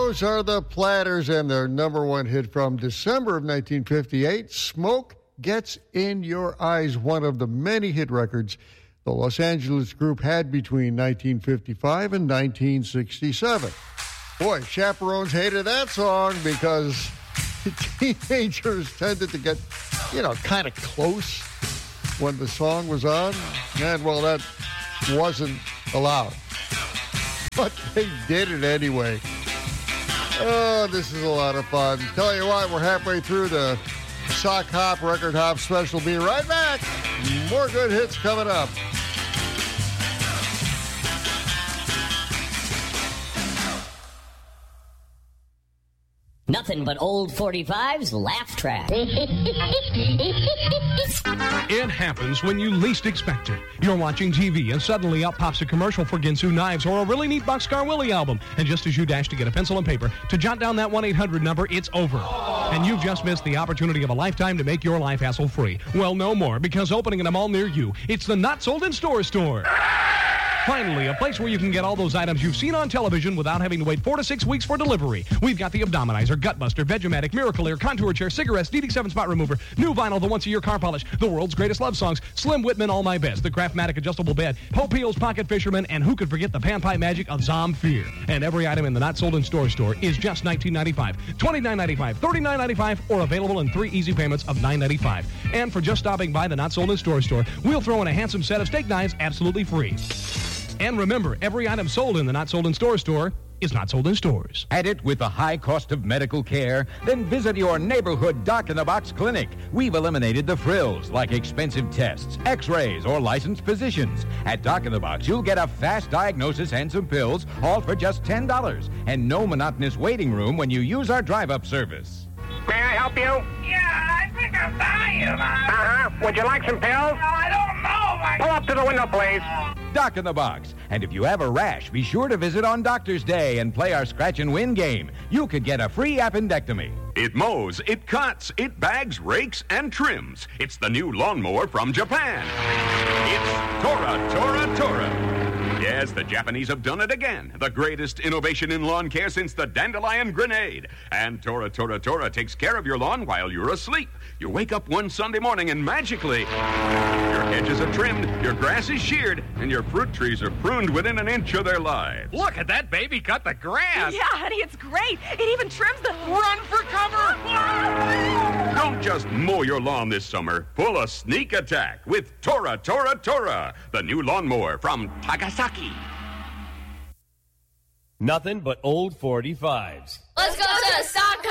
Those are the Platters and their number one hit from December of 1958, Smoke Gets in Your Eyes, one of the many hit records the Los Angeles group had between 1955 and 1967. Boy, chaperones hated that song because teenagers tended to get, kind of close when the song was on. And, well, that wasn't allowed. But they did it anyway. Oh, this is a lot of fun. Tell you what, we're halfway through the Sock Hop Record Hop Special. Be right back. More good hits coming up. Nothing but old 45's laugh track. It happens when you least expect it. You're watching TV and suddenly up pops a commercial for Ginsu Knives or a really neat Boxcar Willie album. And just as you dash to get a pencil and paper to jot down that 1-800 number, it's over. And you've just missed the opportunity of a lifetime to make your life hassle-free. Well, no more, because opening in a mall near you, it's the Not Sold in Store store. Finally, a place where you can get all those items you've seen on television without having to wait 4 to 6 weeks for delivery. We've got the Abdominizer, Gutbuster, Vegematic, Miracle Air, Contour Chair, Cigarettes, DD7 Spot Remover, New Vinyl, the Once-A-Year Car Polish, the World's Greatest Love Songs, Slim Whitman, All My Best, the Craftmatic Adjustable Bed, Popeil's Pocket Fisherman, and who could forget the Panpipe Magic of Zamfir. And every item in the Not Sold in Store store is just $19.95, $29.95, $39.95, or available in 3 easy payments of $9.95. And for just stopping by the Not Sold in Store store, we'll throw in a handsome set of steak knives absolutely free. And remember, every item sold in the Not Sold in Store store is not sold in stores. At it with the high cost of medical care? Then visit your neighborhood Doc in the Box clinic. We've eliminated the frills like expensive tests, x-rays, or licensed physicians. At Doc in the Box, you'll get a fast diagnosis and some pills, all for just $10. And no monotonous waiting room when you use our drive-up service. May I help you? Yeah, I think I'm dying. Uh-huh. Would you like some pills? I don't know. Pull up to the window, please. Doc in the Box. And if you have a rash, be sure to visit on Doctor's Day and play our scratch and win game. You could get a free appendectomy. It mows, it cuts, it bags, rakes, and trims. It's the new lawnmower from Japan. It's Tora. Yes, the Japanese have done it again. The greatest innovation in lawn care since the Dandelion Grenade. And Tora takes care of your lawn while you're asleep. You wake up one Sunday morning and magically, your hedges are trimmed, your grass is sheared, and your fruit trees are pruned within an inch of their lives. Look at that baby cut the grass. Yeah, honey, it's great. It even trims the... Run for cover! Don't just mow your lawn this summer. Pull a sneak attack with Tora, the new lawnmower from Tagasaki. Nothing but old 45s. Let's go to the Sock